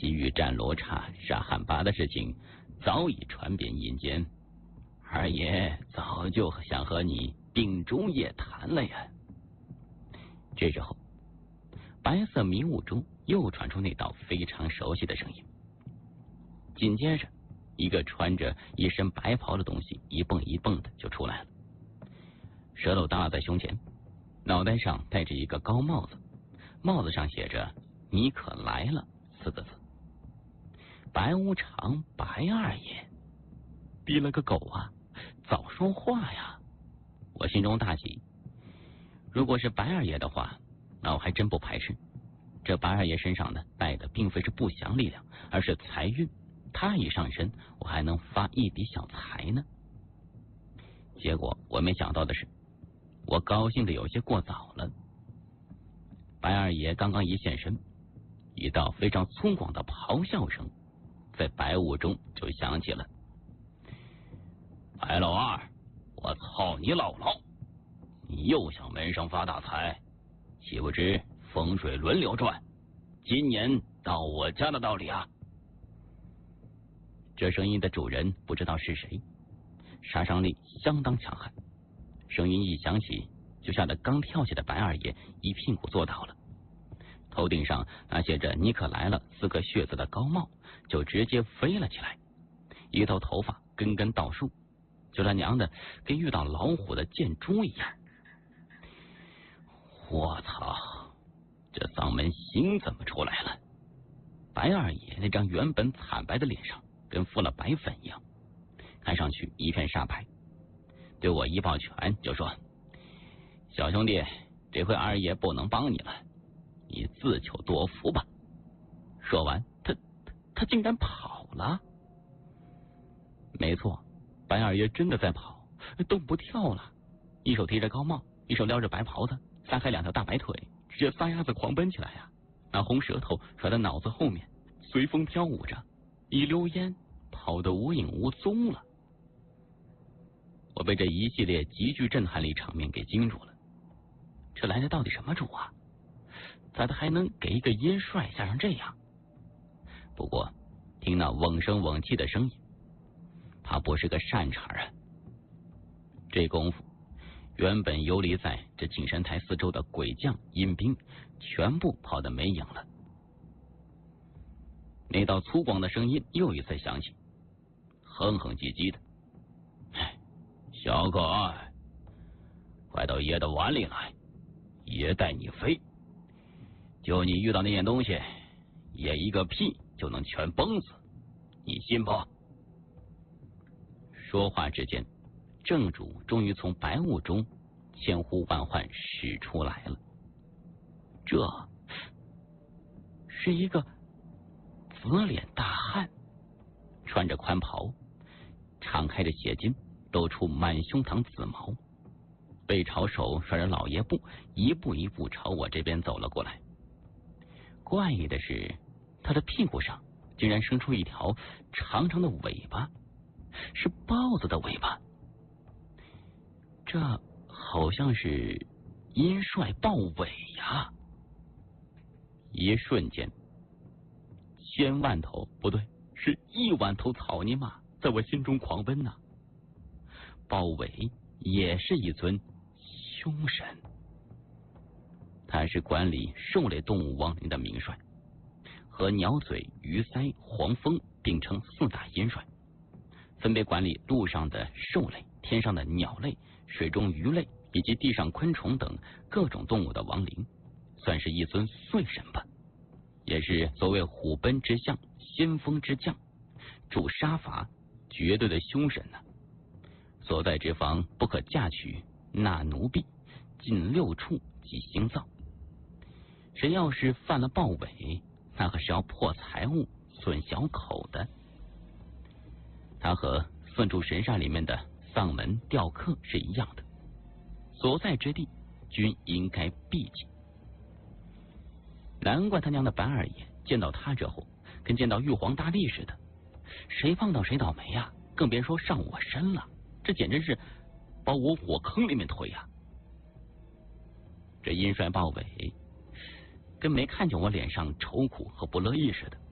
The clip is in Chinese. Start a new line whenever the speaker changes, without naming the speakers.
西域战罗刹杀汉魃的事情早已传遍阴间，二爷早就想和你秉烛夜谈了呀。这时候，白色迷雾中又传出那道非常熟悉的声音，紧接着，一个穿着一身白袍的东西一蹦一蹦的就出来了，舌头耷拉在胸前，脑袋上戴着一个高帽子，帽子上写着“你可来了”4个字。白无常，白二爷，逼了个狗啊！早说话呀！我心中大喜。如果是白二爷的话，那我还真不排斥。这白二爷身上呢，带的并非是不祥力量，而是财运。他一上身，我还能发一笔小财呢。结果我没想到的是，我高兴的有些过早了。白二爷刚刚一现身，一道非常粗犷的咆哮声在白雾中就响起了。白老二，我操你姥姥！你又想门上发大财，岂不知风水轮流转，今年到我家的道理啊！这声音的主人不知道是谁，杀伤力相当强悍。声音一响起，就吓得刚跳起的白二爷一屁股坐倒了，头顶上那写着“你可来了”4个血字的高帽就直接飞了起来，一头头发根根倒竖，就他娘的跟遇到老虎的贱猪一样。我操，这嗓门星怎么出来了？白二爷那张原本惨白的脸上跟敷了白粉一样，看上去一片煞白，对我一抱拳就说：“小兄弟，这回二爷不能帮你了，你自求多福吧。”说完，他竟然跑了。没错，白二爷真的在跑，动不跳了，一手提着高帽，一手撩着白袍子，撒开2条大白腿，直接撒丫子狂奔起来呀！那红舌头甩在脑子后面，随风飘舞着，一溜烟跑得无影无踪了。我被这一系列极具震撼力场面给惊住了。这来的到底什么主啊？咋的还能给一个阴帅吓成这样？不过听那瓮声瓮气的声音，他不是个善茬啊。这功夫，原本游离在这景神台四周的鬼将阴兵全部跑得没影了。那道粗犷的声音又一次响起，哼哼唧唧的：“小可爱，快到爷的碗里来，爷带你飞。就你遇到那件东西，爷一个屁就能全崩死，你信不？”说话之间，正主终于从白雾中千呼万唤使出来了。这是一个紫脸大汉，穿着宽袍，敞开着血襟，露出满胸膛紫毛，背朝手甩着老爷步，一步一步朝我这边走了过来。怪异的是，他的屁股上竟然生出一条长长的尾巴，是豹子的尾巴。这好像是阴帅豹尾呀！一瞬间，千万头不对，是1万头草泥马在我心中狂奔呐！豹尾也是一尊凶神，他是管理兽类动物亡灵的名帅，和鸟嘴、鱼鳃、黄蜂并称4大阴帅，分别管理陆上的兽类、天上的鸟类、水中鱼类以及地上昆虫等各种动物的亡灵，算是一尊岁神吧，也是所谓虎贲之象、先锋之将，主杀伐，绝对的凶神呐！所在之方不可嫁娶，纳奴婢，禁6处及腥臊。谁要是犯了豹尾，那可是要破财物、损小口的。他和4柱神煞里面的丧门、吊客是一样的，所在之地均应该避忌。难怪他娘的白二爷见到他之后，跟见到玉皇大帝似的，谁碰到谁倒霉呀，更别说上我身了，这简直是把我火坑里面推呀！这阴帅豹尾跟没看见我脸上愁苦和不乐意似的，